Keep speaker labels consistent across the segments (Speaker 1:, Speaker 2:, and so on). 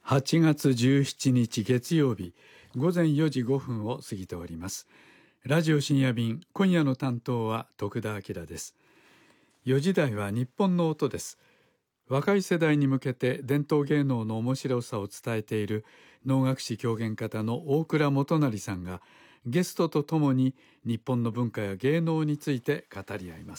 Speaker 1: 8月17日月曜日午前4時5分を過ぎております。ラジオ深夜便、今夜の担当は徳田明です。4時台は日本の音です。若い世代に向けて伝統芸能の面白さを伝えている能楽師狂言方の大倉元就さんがゲストとともに日本の文化や芸能について語り合います。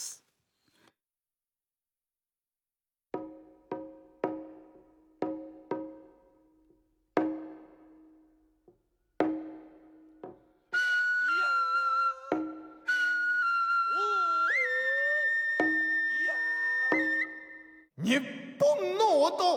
Speaker 2: 日本の音。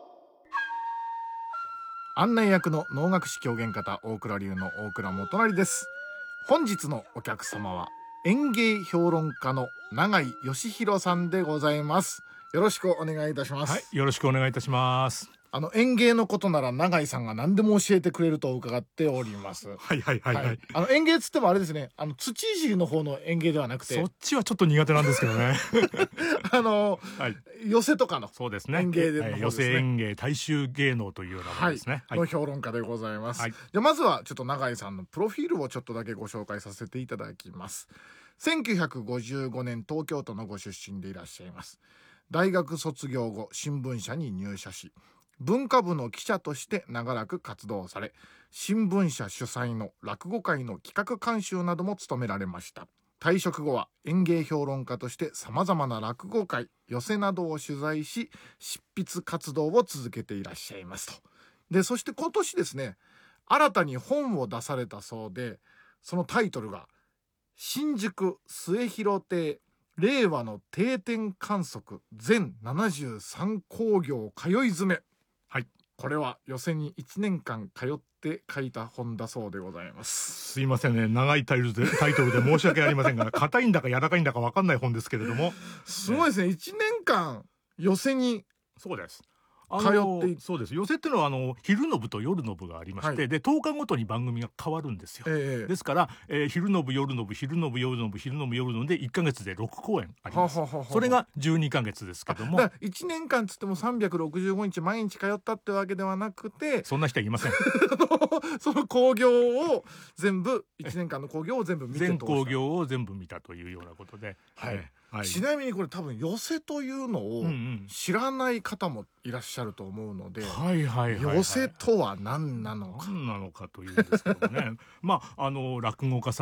Speaker 2: 案内役の能楽師狂言方大倉流の大倉元就です。本日のお客様は演芸評論家の永井義弘さんでございます。よろしくお願いいたします。
Speaker 3: はい、よろしくお願いいたします。
Speaker 2: 演芸のことなら永井さんが何でも教えてくれると伺っております。
Speaker 3: はいはいはいはい。
Speaker 2: 演芸つってもあれですね、土いじりの方の演芸ではなくて、
Speaker 3: そっちはちょっと苦手なんですけどね。
Speaker 2: はい、寄席とかの
Speaker 3: そうですね。
Speaker 2: 演芸での方ですね。
Speaker 3: 寄席演芸、大衆芸能というようなものですね。
Speaker 2: はい、の評論家でございます。
Speaker 3: はい、
Speaker 2: じゃあまずはちょっと永井さんのプロフィールをちょっとだけご紹介させていただきます。1955年東京都のご出身でいらっしゃいます。大学卒業後新聞社に入社し、文化部の記者として長らく活動され、新聞社主催の落語会の企画監修なども務められました。退職後は演芸評論家として様々な落語会、寄席などを取材し、執筆活動を続けていらっしゃいますと。で、そして今年ですね、新たに本を出されたそうで、そのタイトルが新宿末広亭令和の定点観測全73興行通い詰め。
Speaker 3: はい。
Speaker 2: これは寄席に1年間通って書いた本だそうでございます。
Speaker 3: すいませんね、長いタイトルで申し訳ありませんが、硬いんだか柔らかいんだか分かんない本ですけれども。
Speaker 2: すごいですね。1年間寄席に。
Speaker 3: そうです。
Speaker 2: 通って
Speaker 3: そうです。寄席っていうのは昼の部と夜の部がありまして、はい、で10日ごとに番組が変わるんですよ。ですから、昼の部夜の部昼の部夜の部昼の部夜の部で1ヶ月で6公演あります。それが12ヶ月ですけども、
Speaker 2: だから1年間つっても365日毎日通ったってわけではなくて、
Speaker 3: そんな人はいません。
Speaker 2: その興行を全部1年間の興行を全部見て
Speaker 3: 全興行を全部見たというようなことで、
Speaker 2: はいはい、ちなみにこれ多分寄席というのを知らない方もいらっしゃると思うので、寄席とは何なのか
Speaker 3: というんですけどもね。まあ落語家さん